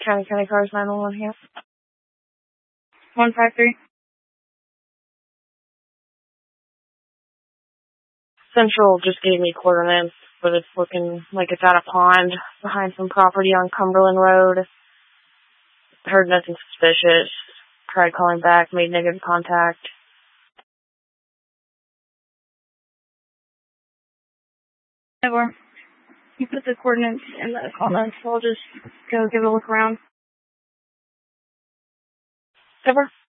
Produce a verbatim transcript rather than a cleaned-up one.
County County Cars nine one one here. one five three. Central just gave me coordinates, but it's looking like it's at a pond behind some property on Cumberland Road. Heard nothing suspicious. Tried calling back, made negative contact. Never. You put the coordinates in the comments, so I'll just go give it a look around. Never.